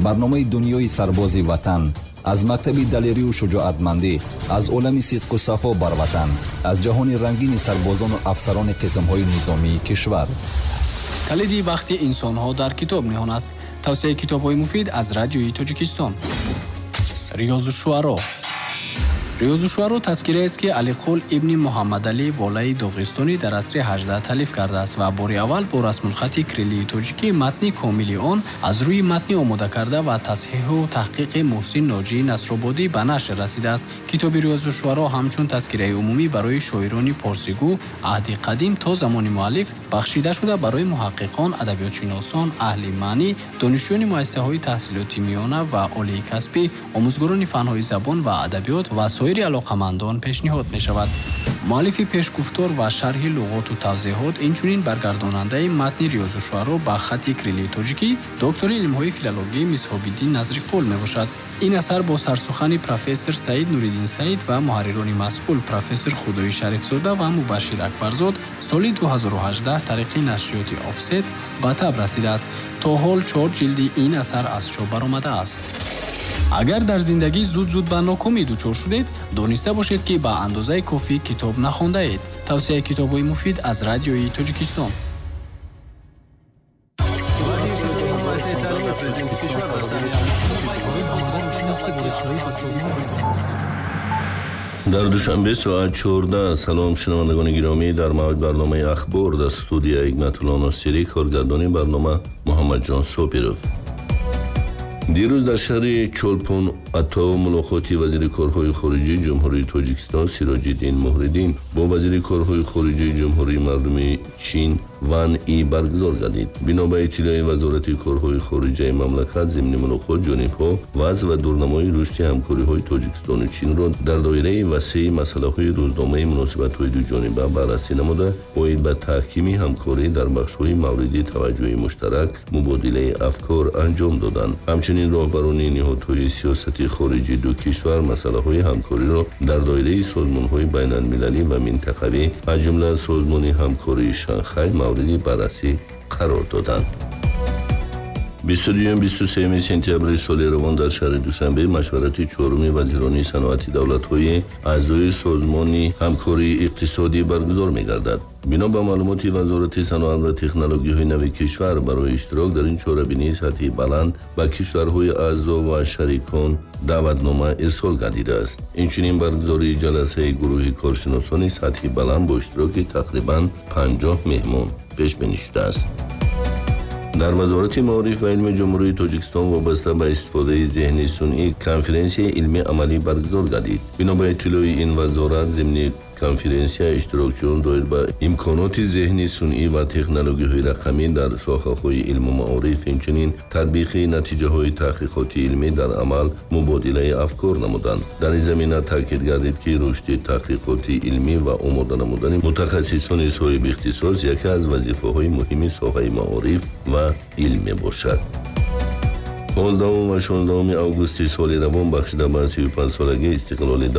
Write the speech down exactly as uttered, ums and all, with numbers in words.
барномаи дунёи сарбози ватан, аз мактаби далерию шуҷоатмандӣ, аз олами сидқу сафо бар ватан, аз ҷаҳони рангини сарбозону афсарони қисмҳои низомии кишвар. калиди бахти инсонҳо дар китоб ниҳон аст. тавсияи китобҳои муфид аз радиои Тоҷикистон. риёзушуаро. риёзушуаро таскираест ки Алиқул ибни Муҳаммадалӣ волаи Доғистони дар асри ҳаждаҳ таълиф кардааст ва бори аввал бо расмулхати крилии тоҷикӣ матни комили он аз рӯи матни омода карда ва тасҳиҳу таҳқиқи Муҳсин Ноҷии Насрободӣ ба нашр расидааст. китоби риёзушуаро ҳамчун таскираи умумӣ барои шоирони порсигӯ аҳди қадим то замони муаллиф бахшида шуда барои муҳаққиқон, адабиётшиносон, аҳли маънӣ, донишҷӯёни муассисаҳои таҳсилоти миёна ва олии касбӣ, омӯзгорони фанҳои забон ва адабиёт ва соири алоқамандон пешниҳод мешавад. муаллифи пешгуфтор ва шарҳи луғоту тавзеҳот инчунин баргардонандаи матни риёзушуаро ба хати крилии тоҷикӣ доктори илмҳои филологӣ Мисҳобиддин Назриқул мебошад. ин асар бо сарсухани профессор Саид Нуриддин Саид ва муҳаррирони масъул профессор Худои Шарифзода ва Мубашшир Акбарзод соли ду ҳазору ҳаждаҳ тариқи нашриёти Офсет ба таб расидааст. то ҳол чор ҷилди ин асар аз чоп баромадааст. агар дар зиндагӣ зуд-зуд ба нокомӣ дучор шудед, дониста бошед, ки ба андозаи кофӣ китоб нахондаед. тавсияи китобҳои муфид аз радиои Тоҷикистон. дар душанбе соат чордаҳ. салом шунавандагони гиромӣ, дар мавъид барномаи ахбор дар студияи Игнатулло Носирӣ, коргардони барнома Муҳаммадҷон Сопиров. дирӯз дар шаҳри Чолпон Ато мулоқоти вазири корҳои хориҷии ҷумҳурии Тоҷикистон Сироҷиддин Муҳриддин бо вазири корҳои хориҷии ҷумҳурии мардуми Чин Ван И баргузор гардид. бино ба иттилои вазорати корҳои хориҷаи мамлакат, зимни мулоқот ҷонибҳо вазъ ва дурнамои рушди ҳамкориҳои Тоҷикистону Чинро дар доираи васеъи масъалаҳои рӯзномаи муносибатҳои дуҷониба баррасӣ намуда, оид ба таҳкими ҳамкорӣ дар бахшҳои мавриди таваҷҷӯҳи муштарак мубодилаи афкор анҷом доданд. ҳамчунин роҳбарони ниҳодҳои сиёсати хориҷи ду кишвар масъалаҳои ҳамкориро дар доираи созмонҳои байналмилалӣ ва минтақавӣ аз ҷумла созмони ҳамкории Шанхай мавриди баррасӣ қарор доданд. бисту дуюм бисту сеюми сентябри соли равон дар шаҳри Душанбе машварати чоруми вазирони саноати давлатҳои аъзои созмони ҳамкории иқтисодӣ баргузор мегардад. бино ба маълумоти вазорати саноат ва технологияҳои нави кишвар, барои иштирок дар ин чорабинии сатҳи баланд ба кишварҳои аъзо ва шарикон даъватнома ирсол гардидааст. инчунин баргузории ҷаласаи гурӯҳи коршиносони сатҳи баланд бо иштироки тақрибан панҷоҳ меҳмон пешбинӣ шудааст. дар вазорати маориф ва илми ҷумҳурии Тоҷикистон вобаста ба истифодаи зеҳни сунъӣ конференсияи илми амалӣ баргузор гардид. бино ба иттилои ин вазорат, зимни конференсия иштирокчиён доир ба имконоти зеҳни сунъӣ ва технологияҳои рақамӣ дар соҳаҳои илму маориф, инчунин татбиқи натиҷаҳои таҳқиқоти илмӣ дар амал мубодилаи афкор намуданд. дар ин замина таъкид гардид, ки рушди таҳқиқоти илмӣ ва омода намудани мутахассисони соҳиби ихтисос яке аз вазифаҳои муҳими соҳаи маориф ва илм мебошад. понздаҳум ва шонздаҳуми августи соли равон бахшида ба сию панҷсолагии истиқлоли